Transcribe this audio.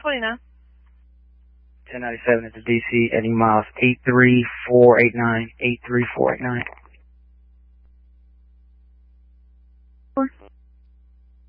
29. 1097 at the DC, Eddie Miles, 83489, 83489.